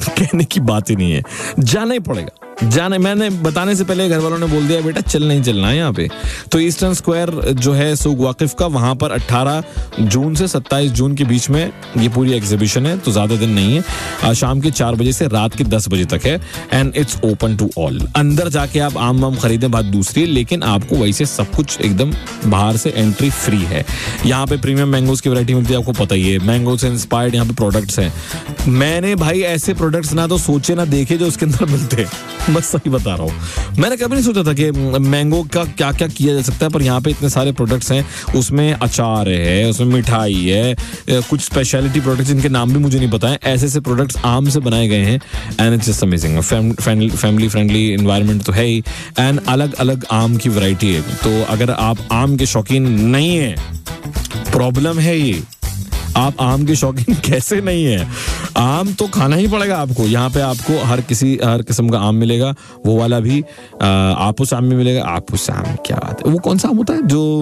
कहने की बात ही नहीं है, जाना ही पड़ेगा। मैंने बताने से पहले घर वालों ने बोल दिया बेटा चल नहीं चलना है यहाँ पे। तो ईस्टर्न स्क्वायर जो है सूक वाकिफ का, वहां पर 18 जून से 27 जून के बीच में ये पूरी एग्जीबिशन है, तो ज्यादा दिन नहीं है। शाम के 4 बजे से रात के 10 बजे तक है and it's open to all. अंदर जाके आप आम वाम खरीदें बात दूसरी है, लेकिन आपको वैसे सब कुछ एकदम बाहर से एंट्री फ्री है। यहाँ पे प्रीमियम मैंगोज की वैरायटी मिलती है, आपको पता ही है। मैंगो से इंस्पायर्ड यहाँ पे प्रोडक्ट्स हैं। मैंने भाई ऐसे प्रोडक्ट्स ना तो सोचे ना देखे जो उसके अंदर मिलते हैं, बस सही बता रहा हूँ। मैंने कभी नहीं सोचा था कि मैंगो का क्या क्या किया जा सकता है, पर यहाँ पे इतने सारे प्रोडक्ट्स हैं। उसमें अचार है, उसमें मिठाई है, कुछ स्पेशलिटी प्रोडक्ट्स जिनके नाम भी मुझे नहीं पता है। ऐसे ऐसे प्रोडक्ट्स आम से बनाए गए हैं and it's just amazing. Family friendly environment तो है ही एंड अलग अलग आम की वैरायटी है। तो अगर आप आम के शौकीन नहीं है, प्रॉब्लम है ये, आप आम के शौकीन कैसे नहीं है? आम तो खाना ही पड़ेगा आपको। यहाँ पे आपको हर किस्म का आम मिलेगा, वो वाला भी आपूस आम भी मिलेगा। आपूस आम क्या बात है, वो कौन सा आम होता है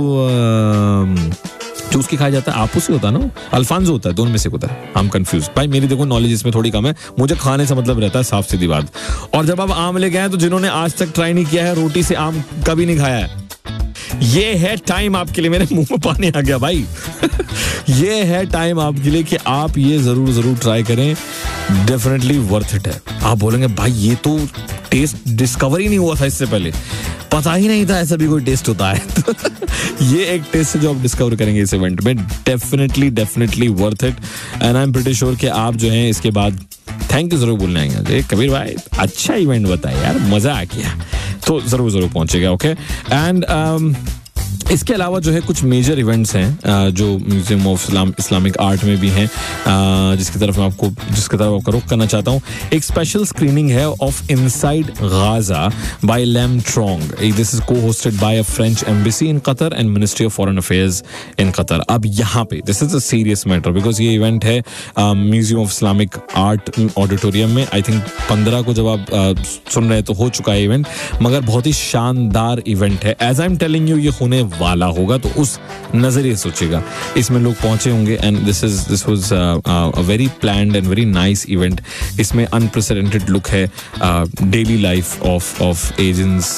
जो उसकी खाया जाता है? आपूस ही होता है ना, अल्फांसो होता है, दोनों में से होता है। हम कंफ्यूज भाई, मेरी देखो नॉलेज इसमें थोड़ी कम है, मुझे खाने से मतलब रहता है, साफ सीधी बात। और जब आप आम लेके आए तो जिन्होंने आज तक ट्राई नहीं किया है, रोटी से आम कभी नहीं खाया है, ये है टाइम आपके लिए। मेरे मुंह में पानी आ गया भाई। ये है टाइम आपके लिए कि आप ये जरूर ट्राई करें, डेफिनेटली वर्थ इट है। आप बोलेंगे भाई ये तो टेस्ट डिस्कवर ही नहीं हुआ था इससे पहले, पता ही नहीं था ऐसा भी कोई टेस्ट होता है। ये एक टेस्ट है जो आप डिस्कवर करेंगे इस इवेंट में, definitely worth it and I am pretty sure कि आप जो हैं इसके बाद थैंक यू जरूर बोलने आएंगे, कबीर भाई अच्छा इवेंट बताया यार, मजा आ गया। तो जरूर पहुंचेगा। ओके एंड इसके अलावा जो है कुछ मेजर इवेंट्स हैं जो म्यूजियम ऑफ इस्लामिक आर्ट में भी हैं, जिसकी तरफ आपका रुख करना चाहता हूँ। एक स्पेशल स्क्रीनिंग है of inside Gaza bye lamb ट्रोंग। This is को-होस्टेड bye a French embassy in Qatar and ministry of foreign affairs in Qatar. अब यहाँ पे this is a serious matter because ये इवेंट है museum of Islamic art auditorium में। I think 15 को जब आप सुन रहे तो हो चुका है इवेंट, मगर बहुत ही शानदार इवेंट है। As I am telling you, ये होने वाला होगा, तो उस नजरिए सोचेगा। इसमें लोग पहुंचे होंगे and this was a very planned and very nice event. इसमें अनप्रेसिडेंटेड लुक है daily life of agents,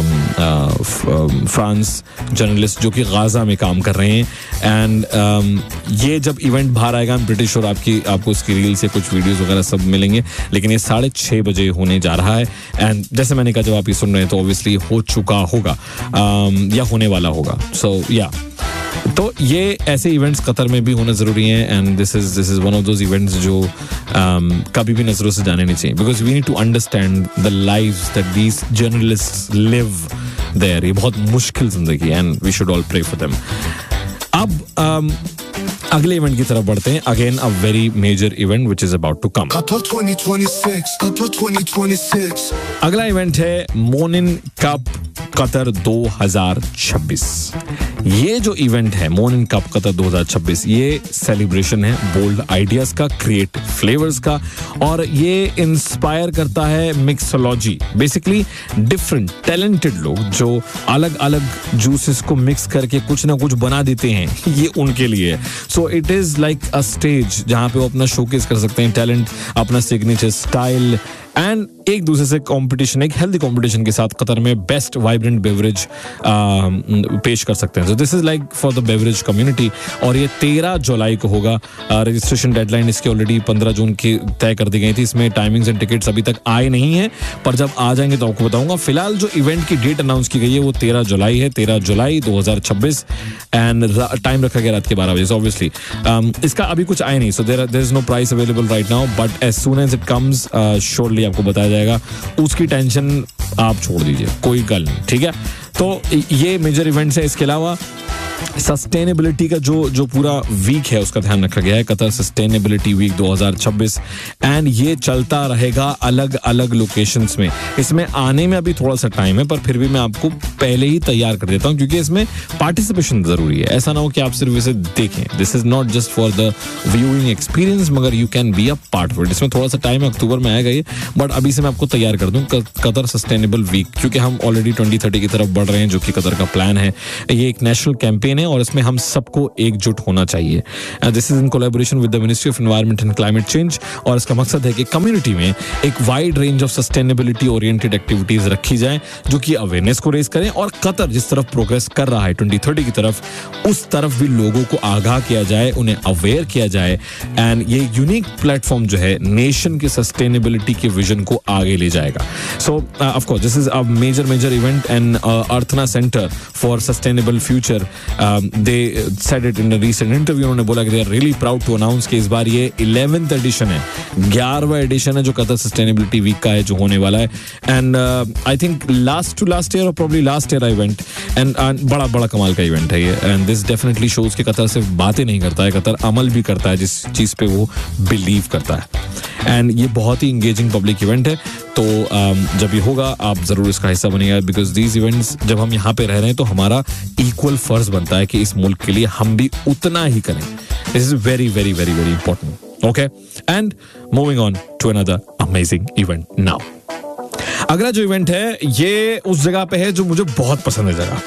France journalist जो कि गाजा में काम कर रहे हैं। एंड ये जब इवेंट बाहर आएगा, आई एम प्रीटी श्योर आपको इसकी रील्स या कुछ वीडियोस वगैरह सब मिलेंगे, लेकिन ये 6:30 बजे होने जा रहा है। एंड जैसे मैंने कहा, जब आप ये सुन रहे हैं तो ऑब्वियसली हो चुका होगा या होने वाला होगा। सो या तो ये ऐसे इवेंट्स कतर में भी होना जरूरी है and this is one of those events जो कभी भी नजरों से जाने नहीं चाहिए, because we need to understand the lives that these journalists live there. ये बहुत मुश्किल जिंदगी and we should all pray for them. अब अगले इवेंट की तरफ बढ़ते हैं। Again a very major event which is about to come. अगला इवेंट है मोनिन कप कतर 2026। ये जो इवेंट है मोनिन कप कतर 2026, ये सेलिब्रेशन है बोल्ड आइडियाज का, क्रिएट फ्लेवर्स का, और ये इंस्पायर करता है मिक्सोलॉजी। बेसिकली डिफरेंट टैलेंटेड लोग जो अलग अलग जूसेस को मिक्स करके कुछ ना कुछ बना देते हैं, ये उनके लिए है। So it is like a stage जहां पे वो अपना शोकेस कर सकते हैं टैलेंट, अपना सिग्नेचर स्टाइल एंड एक दूसरे से कंपटीशन, एक हेल्दी कंपटीशन के साथ कतर में बेस्ट वाइब्रेंट बेवरेज पेश कर सकते हैं। So this is like for the beverage community. और ये 13 जुलाई को होगा। रजिस्ट्रेशन डेडलाइन इसकी ऑलरेडी 15 जून की तय कर दी गई थी। इसमें टाइमिंग्स एंड टिकट्स अभी तक आए नहीं है, पर जब आ जाएंगे तो आपको बताऊंगा। फिलहाल जो इवेंट की डेट अनाउंस की गई है वो 13 जुलाई है, 13 जुलाई 2026 एंड टाइम रखा गया रात के 12 बजे। ऑब्वियसली इसका अभी कुछ आया नहीं, so there is no price available right now, but as soon as it comes surely आपको बताया जाएगा। उसकी टेंशन आप छोड़ दीजिए, कोई गल नहीं, ठीक है। तो ये मेजर इवेंट्स है। इसके अलावा सस्टेनेबिलिटी का जो पूरा वीक है उसका ध्यान रखा गया है, कतर सस्टेनेबिलिटी वीक 2026, एंड ये चलता रहेगा अलग अलग लोकेशंस में। इसमें आने में अभी थोड़ा सा टाइम है, पर फिर भी मैं आपको पहले ही तैयार कर देता हूं, क्योंकि इसमें पार्टिसिपेशन जरूरी है। ऐसा ना हो कि आप सिर्फ इसे देखें। This is not just for the viewing experience, मगर you can be a part of it. इसमें थोड़ा सा टाइम है, अक्टूबर में आएगा ये, बट अभी से मैं आपको तैयार कर दूं कतर सस्टेनेबल वीक, क्योंकि हम ऑलरेडी 2030 की तरफ बढ़ रहे हैं, जो कि कतर का प्लान है। ये एक नेशनल कैंपेन कैंपेन है और इसमें हम सबको एकजुट होना चाहिए. This is in collaboration with the ministry of environment and climate change और इसका मकसद है कि कम्युनिटी में एक wide range of sustainability oriented activities रखी जाए जो कि अवेयरनेस को रेज करें और कतर जिस तरफ प्रोग्रेस कर रहा है 2030 की तरफ, उस तरफ भी लोगों को आगाह किया जाए, उन्हें अवेयर किया जाए. एंड ये यूनिक प्लेटफॉर्म जो है नेशन के सस्टेनेबिलिटी के विजन को आगे ले जाएगा. सो of course this is a major event and अर्थना centre for sustainable future, they said it in a recent interview. उन्होंने बोला कि they are really proud to announce कि इस बार ये 11th एडिशन है, 11वां एडिशन है जो कतर सस्टेनेबिलिटी वीक का है, जो होने वाला है. And I think last year और probably last year event and बड़ा कमाल का इवेंट है ये. एंड दिस डेफिनेटली शोज कि कतर सिर्फ बातें नहीं करता है, कतर अमल भी करता है जिस चीज पे वो बिलीव करता है. एंड ये बहुत ही इंगेजिंग पब्लिक इवेंट है. तो जब ये होगा आप जरूर इसका हिस्सा बनिएगा, बिकॉज दीज इवेंट्स जब हम यहाँ पे रह रहे हैं तो हमारा इक्वल फर्ज बनता है कि इस मुल्क के लिए हम भी उतना ही करें. This is very very very very important. Okay, and moving on to another amazing event now. अगला जो इवेंट है ये उस जगह पे है जो मुझे बहुत पसंद है जगह,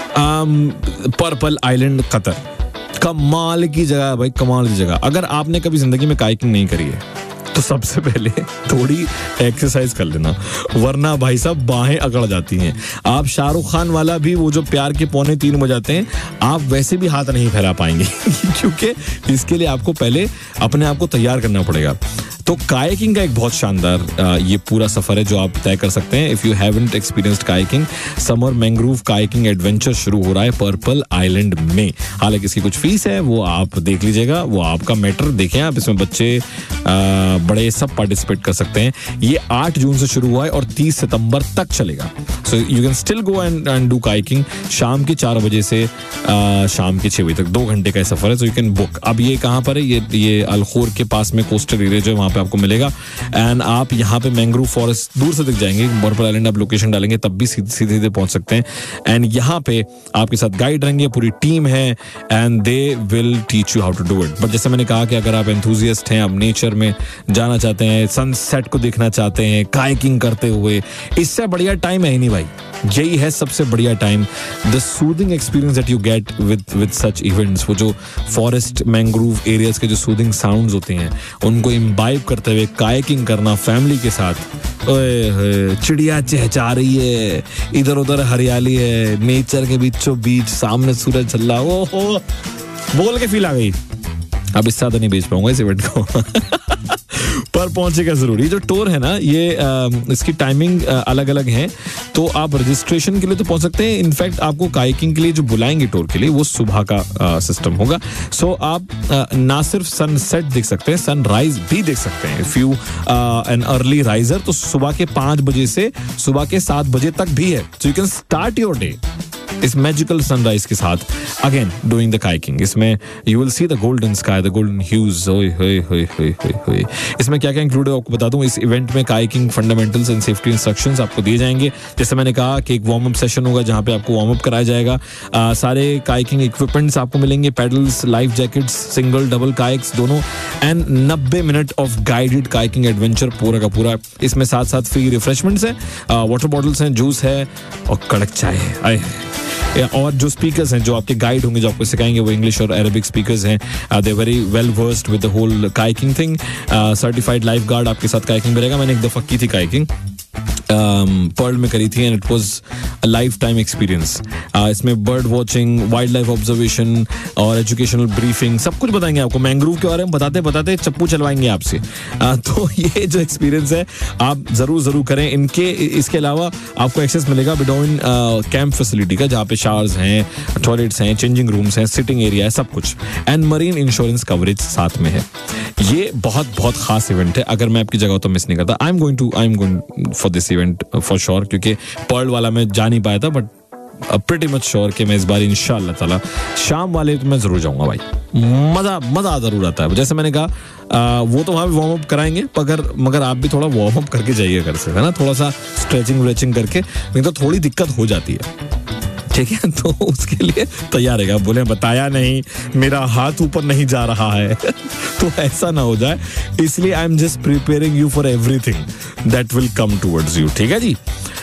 पर्पल आइलैंड कतर. कमाल की जगह है भाई, कमाल की जगह. अगर आपने कभी जिंदगी में काइकिंग नहीं करी है तो सबसे पहले थोड़ी एक्सरसाइज कर लेना, वरना भाई साहब बाहें अकड़ जाती हैं. आप शाहरुख खान वाला भी वो जो प्यार के 2:45 बजाते हैं, आप वैसे भी हाथ नहीं फैला पाएंगे क्योंकि इसके लिए आपको पहले अपने आप को तैयार करना पड़ेगा. तो कायाकिंग का एक बहुत शानदार ये पूरा सफर है जो आप तय कर सकते हैं. If you haven't experienced kayaking, summer mangrove kayaking adventure शुरू हो रहा है पर्पल आइलैंड में. हालांकि इसकी कुछ फीस है, वो आप देख लीजिएगा, वो आपका मैटर. देखें आप, इसमें बच्चे बड़े सब पार्टिसिपेट कर सकते हैं. ये 8 जून से शुरू हुआ है और 30 सितंबर तक चलेगा. So you can still go and do kayaking. शाम के 4 बजे से शाम के 6 बजे तक 2 घंटे का सफर है. So you can book. अब ये कहाँ पर है? ये अलखोर के पास में कोस्टल एरिया जो वहाँ पे आपको मिलेगा. एंड आप यहाँ पे मैंग्रोव फॉरेस्ट दूर से दिख जाएंगे. पर्पल आइलैंड आप लोकेशन डालेंगे तब भी सीधे पहुंच सकते हैं. एंड यहाँ पे आपके साथ गाइड रहेंगे, पूरी टीम है, and they will teach you how to do it. But जैसे मैंने कहा कि अगर आप एंथुजियास्ट हैं, आप नेचर में जाना चाहते हैं, सनसेट को देखना चाहते हैं कायाकिंग करते हुए, इससे बढ़िया टाइम है ही नहीं भाई. यही है सबसे बढ़िया time. The soothing experience that you get with such events, वो जो फॉरेस्ट मैंग्रोव एरियाज के जो सूदिंग साउंड्स होते हैं उनको इम्बाइब करते हुए कायाकिंग करना फैमिली के साथ. ओए चिड़िया चहचहा रही है, इधर उधर हरियाली है, नेचर के बीचों बीच, सामने सूरज चल रहा. ओहो, बोल के फील आ गई. अब इससे ज्यादा नहीं बेच पाऊंगा इस इवेंट को पर पहुंचेगा जरूर. ये जो टूर है ना, ये इसकी टाइमिंग अलग अलग है. तो आप रजिस्ट्रेशन के लिए तो पहुंच सकते हैं. इनफैक्ट आपको कायाकिंग के लिए जो बुलाएंगे टूर के लिए, वो सुबह का सिस्टम होगा. सो आप ना सिर्फ सनसेट देख सकते हैं, सनराइज भी देख सकते हैं. If you an early riser, तो सुबह के 5 बजे से सुबह के 7 बजे तक भी है. So you can start your day इस मैजिकल सनराइज के साथ, अगेन डूइंग द कायाकिंग. इसमें you will see the golden sky, the golden huge. इसमें क्या क्या इंक्लूड है आपको बता दूं. इस इवेंट में kayaking fundamentals and safety instructions आपको दिए जाएंगे. जैसे मैंने कहा कि एक वार्म अप सेशन होगा जहां पे आपको वार्म अप कराया जाएगा. सारे कायाकिंग इक्विपमेंट्स आपको मिलेंगे, pedals, life jackets, single double कायाक्स दोनों, and 90 minute of guided kayaking adventure पूरा का पूरा. इसमें साथ साथ फ्री रिफ्रेशमेंट्स है, वाटर बॉटल्स हैं, जूस है और कड़क चाय है. और जो स्पीकर्स हैं जो आपके गाइड होंगे, जो आपको सिखाएंगे, वो इंग्लिश और अरेबिक स्पीकर्स हैं. They very well versed with the whole kayaking thing. Certified life guard आपके साथ कायाकिंग करेगा. मैंने एक दफा की थी कायाकिंग, पर्ल में करी थी, and it was a life time experience. इसमें bird watching, wild life observation और एजुकेशनल ब्रीफिंग सब कुछ बताएंगे आपको. मैंग्रोव के बारे में बताते बताते चप्पू चलवाएंगे आपसे. तो ये जो एक्सपीरियंस है आप जरूर करें. इसके अलावा आपको एक्सेस मिलेगा बिडोइन कैंप फैसिलिटी का, जहाँ पे शावर्स हैं, टॉयलेट्स हैं, चेंजिंग रूम्स हैं, सिटिंग एरिया है, सब कुछ. एंड मरीन इंश्योरेंस कवरेज साथ में है. ये बहुत खास इवेंट है. अगर मैं आपकी जगह तो मिस नहीं करता. I am going for this event for sure, क्योंकि पर्ल वाला मैं जा नहीं पाया था, बट प्रीटी मच श्योर कि मैं इस बार इंशाल्लाह ताला शाम वाले तो मैं जरूर जाऊंगा भाई. मजा जरूर आता है. जैसे मैंने कहा वो तो वहां पे वार्म अप कराएंगे, मगर आप भी थोड़ा वार्म अप करके जाइए घर से, है ना, थोड़ा सा स्ट्रेचिंग करके, नहीं तो थोड़ी दिक्कत हो जाती है. ठीक है, तो उसके लिए तैयार रहेगा. बोले बताया नहीं, मेरा हाथ ऊपर नहीं जा रहा है तो ऐसा ना हो जाए, इसलिए I am just preparing you for everything that will come towards you. ठीक है जी.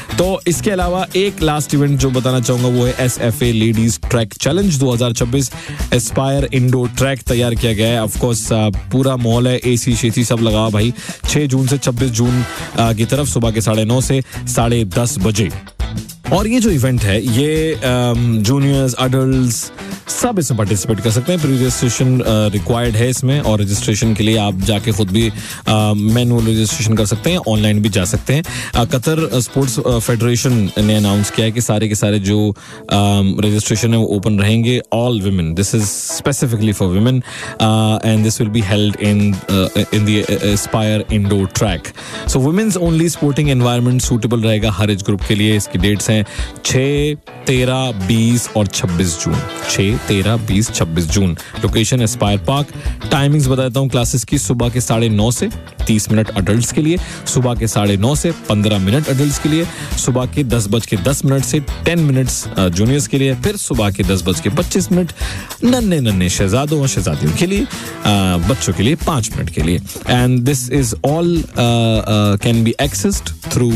तो इसके अलावा एक लास्ट इवेंट जो बताना चाहूंगा वो है SFA ladies track challenge 2026 Aspire indoor track तैयार किया गया है। ऑफकोर्स पूरा मॉल है, AC शेसी सब लगा भाई। 6 जून से 26 जून की तरफ सुबह के 9:30 से 10:30 बजे। और ये जो इवेंट है ये जूनियर्स, अडल्ट्स सब इसमें पार्टिसिपेट कर सकते हैं। प्री रजिस्ट्रेशन रिक्वायर्ड है इसमें, और रजिस्ट्रेशन के लिए आप जाके खुद भी मैनुअल रजिस्ट्रेशन कर सकते हैं, ऑनलाइन भी जा सकते हैं। कतर स्पोर्ट्स फेडरेशन ने अनाउंस किया है कि सारे के सारे जो रजिस्ट्रेशन है वो ओपन रहेंगे। All women, this is specifically for women and this will be held in the Aspire indoor track. So women's only sporting environment suitable रहेगा हर एज ग्रुप के लिए। इसकी डेट्स हैं 6, 13, 20 और 26 जून। 6, 13, 20, 26 जून। Location Aspire park. टाइमिंग्स बताता हूँ classes की। सुबह के 9:30 से 30 मिनट अडल्ट्स के लिए, सुबह के 9:30 से 15 मिनट अडल्ट्स के लिए, सुबह के 10:10 से 10 मिनट्स जूनियर्स के लिए, फिर सुबह के 10:25 नन्हे शहजादों और शहजादियों के लिए, बच्चों के लिए 5 मिनट के लिए। And this is all can be accessed through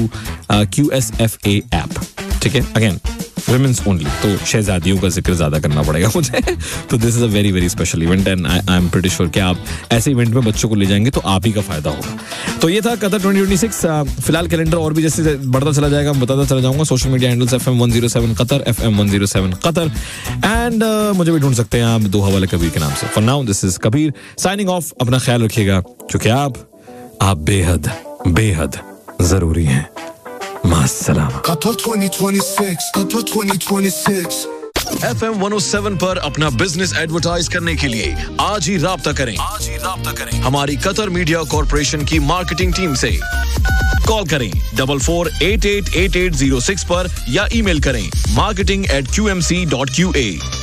QSFA app. ठीक है, अगेन women's only, तो शहजादियों का जिक्र ज्यादा करना पड़ेगा मुझे। तो this is a very very special event and I am pretty sure कि आप ऐसे इवेंट में बच्चों को ले जाएंगे तो आप ही का फायदा होगा। तो ये था कतर 2026। फिलहाल कैलेंडर और भी जैसे बढ़ता चला जाएगा बताता चला जाऊंगा। Social media handles FM107 Qatar, FM107 Qatar, and मुझे भी ढूंढ सकते हैं आप दो हवाले कबीर के नाम से। For now this is Kabir signing off. अपना ख्याल रखिएगा क्योंकि आप बेहद बेहद जरूरी हैं। मास्सलामा। Qatar 2026, Qatar 2026। FM 107 पर अपना बिजनेस एडवर्टाइज करने के लिए आज ही राब्ता करें हमारी कतर मीडिया कॉर्पोरेशन की मार्केटिंग टीम से। कॉल करें 44888806 पर या ईमेल करें marketing@qmc.qa।